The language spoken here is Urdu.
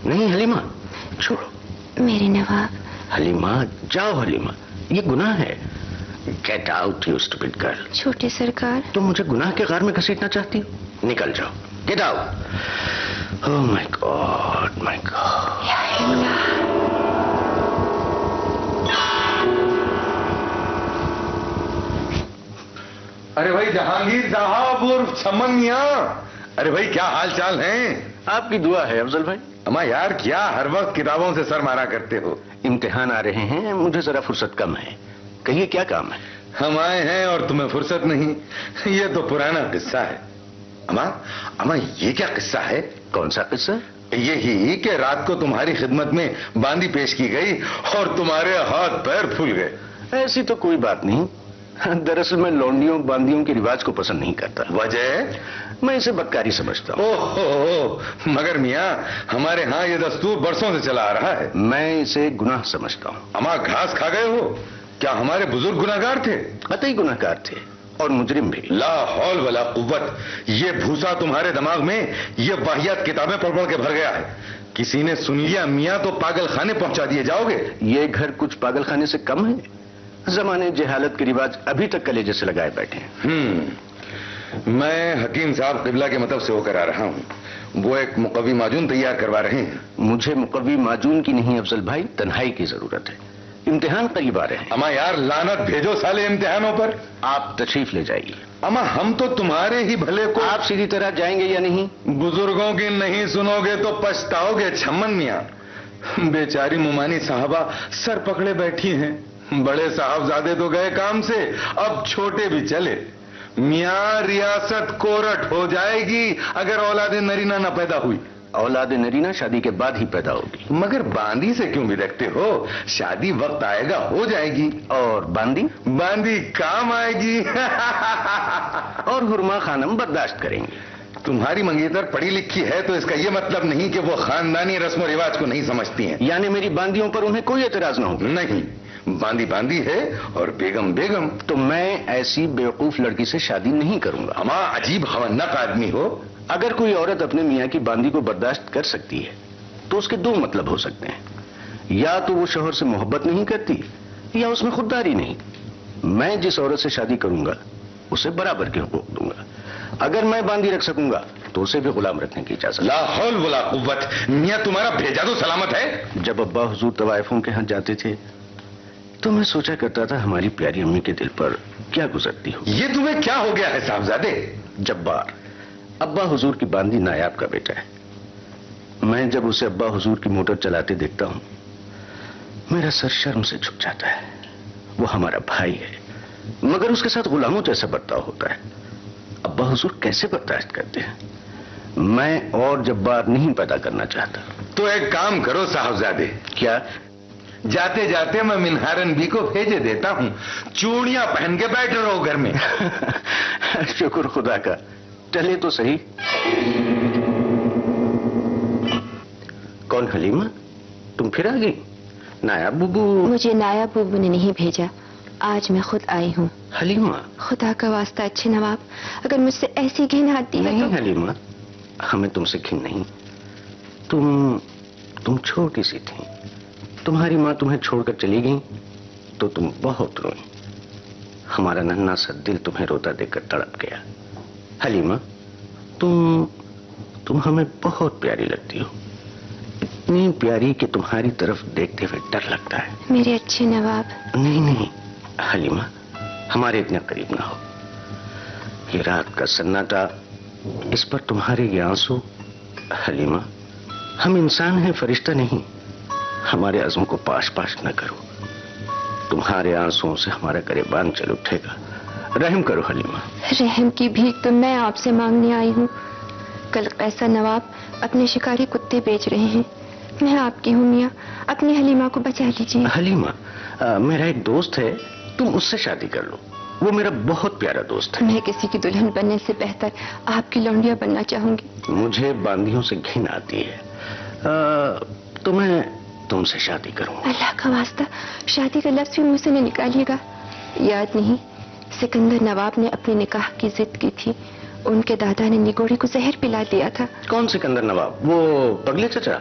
نہیں حلیمہ چھوڑو. میرے نواب. حلیمہ جاؤ حلیمہ, یہ گناہ ہے. Get out you stupid girl. چھوٹے سرکار. تم مجھے گناہ کے غار میں گھسیٹنا چاہتی ہو؟ نکل جاؤ. Get out. اوہ مائی گاڈ مائی گاڈ. یا اللہ. ارے بھائی جہانگیر صاحب اور چمن میاں, ارے بھائی کیا حال چال ہیں؟ آپ کی دعا ہے افضل بھائی. اما یار کیا ہر وقت کتابوں سے سر مارا کرتے ہو؟ امتحان آ رہے ہیں, مجھے ذرا فرصت کم ہے. کہیے کیا کام ہے؟ ہم آئے ہیں اور تمہیں فرصت نہیں, یہ تو پرانا قصہ ہے. اما یہ کیا قصہ ہے؟ کون سا قصہ؟ یہی کہ رات کو تمہاری خدمت میں باندی پیش کی گئی اور تمہارے ہاتھ پیر پھول گئے. ایسی تو کوئی بات نہیں. دراصل میں لونڈیوں باندیوں کے رواج کو پسند نہیں کرتا. وجہ؟ میں اسے بدکاری سمجھتا ہوں. اوہ مگر میاں ہمارے ہاں یہ دستور برسوں سے چلا آ رہا ہے. میں اسے گناہ سمجھتا ہوں. اما گھاس کھا گئے ہو؟ کیا ہمارے بزرگ گناہگار تھے؟ قطعی گناہگار تھے اور مجرم بھی. لا حول ولا قوت. یہ بھوسا تمہارے دماغ میں یہ واہیات کتابیں پڑھ پڑھ کے بھر گیا ہے. کسی نے سن لیا میاں تو پاگل خانے پہنچا دیے جاؤ گے. یہ گھر کچھ پاگل خانے سے کم ہے. زمانے جہالت کے رواج ابھی تک کلیجے سے لگائے بیٹھے ہیں. میں حکیم صاحب قبلہ کے مطلب سے ہو کر آ رہا ہوں. وہ ایک مقوی معجون تیار کروا رہے ہیں. مجھے مقوی معجون کی نہیں افضل بھائی, تنہائی کی ضرورت ہے. امتحان قریب آ رہے ہیں. اما یار لعنت بھیجو سالے امتحانوں پر. آپ تشریف لے جائیے. اما ہم تو تمہارے ہی بھلے کو. آپ سیدھی طرح جائیں گے یا نہیں؟ بزرگوں کی نہیں سنو گے تو پچھتاؤ گے چمن میاں. بیچاری ممانی صاحبہ سر پکڑے بیٹھی ہیں. بڑے صاحبزادے تو گئے کام سے, اب چھوٹے بھی چلے. میاں ریاست کورٹ ہو جائے گی اگر اولاد نرینہ نہ پیدا ہوئی. اولاد نرینہ شادی کے بعد ہی پیدا ہوگی. مگر باندی سے کیوں بھی رکھتے ہو؟ شادی وقت آئے گا ہو جائے گی. اور باندی کام آئے گی. اور حرما خانم برداشت کریں گے. تمہاری منگیتر پڑھی لکھی ہے تو اس کا یہ مطلب نہیں کہ وہ خاندانی رسم و رواج کو نہیں سمجھتی ہیں. یعنی میری باندیوں پر انہیں کوئی اعتراض نہ ہوگا؟ نہیں, باندی ہے اور بیگم. تو میں ایسی بیوقوف لڑکی سے شادی نہیں کروں گا. اما عجیب خونق آدمی ہو. اگر کوئی عورت اپنے میاں کی باندی کو برداشت کر سکتی ہے تو اس کے دو مطلب ہو سکتے ہیں. یا تو وہ شوہر سے محبت نہیں کرتی یا اس میں خودداری نہیں. میں جس عورت سے شادی کروں گا اسے برابر کے حقوق دوں گا. اگر میں باندی رکھ سکوں گا تو اسے بھی غلام رکھنے کی اجازت. لا حول ولا قوت. میاں تمہارا بھیجا تو سلامت ہے. جب ابا حضور طوائفوں کے ہاں جاتے تھے تو میں سوچا کرتا تھا ہماری پیاری امی کے دل پر کیا گزرتی ہو. یہ تمہیں کیا ہو گیا ہے صاحبزادے؟ جبار ابا حضور کی باندی نایاب کا بیٹا ہے. میں جب اسے ابا حضور کی موٹر چلاتے دیکھتا ہوں میرا سر شرم سے جھک جاتا ہے. وہ ہمارا بھائی ہے مگر اس کے ساتھ غلاموں جیسا برتاؤ ہوتا ہے. ابا حضور کیسے برداشت کرتے ہیں؟ میں اور جبار نہیں پیدا کرنا چاہتا. تو ایک کام کرو صاحبزادے. کیا؟ جاتے جاتے میں منہارن بھی کو بھیجے دیتا ہوں. چوڑیاں پہن کے بیٹھ رہو گھر میں. شکر خدا کا. چلے تو صحیح. کون حلیمہ, تم پھر آ گئی؟ نایاب بوبو. مجھے نایاب بوبو نے نہیں بھیجا, آج میں خود آئی ہوں. حلیمہ خدا کا واسطہ اچھے نواب, اگر مجھ سے ایسی گھن آتی ہے نہیں حلیمہ, ہمیں تم سے گھن نہیں. تم چھوٹی سی تھی. تمہاری ماں تمہیں چھوڑ کر چلی گئی تو تم بہت روئی. ہمارا ننھا سا دل تمہیں روتا دیکھ کر تڑپ گیا. حلیمہ تم ہمیں بہت پیاری لگتی ہو. اتنی پیاری کہ تمہاری طرف دیکھتے ہوئے ڈر لگتا ہے. میرے اچھے نواب. نہیں حلیمہ, ہمارے اتنے قریب نہ ہو. یہ رات کا سناٹا, اس پر تمہارے یہ آنسو. حلیمہ ہم انسان ہیں, فرشتہ نہیں. ہمارے عزم کو پاش نہ کرو. تمہارے آنسوؤں سے ہمارا گریبان چل اٹھے گا. رحم کرو حلیمہ. رحم کی بھیک تو میں آپ سے مانگنے آئی ہوں. کل قیصر نواب اپنے شکاری کتے بیچ رہے ہیں. میں آپ کی ہوں میاں, اپنی حلیمہ کو بچا لیجیے. حلیمہ میرا ایک دوست ہے, تم اس سے شادی کر لو. وہ میرا بہت پیارا دوست ہے. میں کسی کی دلہن بننے سے بہتر آپ کی لونڈیا بننا چاہوں گی. مجھے باندیوں سے گھن آتی ہے, تو میں تم سے شادی کروں. اللہ کا واسطہ شادی کا لفظ بھی منہ سے نہ نکالیے گا. یاد نہیں سکندر نواب نے اپنے نکاح کی ضد کی تھی, ان کے دادا نے نگوڑی کو زہر پلا دیا تھا. کون سکندر نواب؟ وہ پگلے چچا.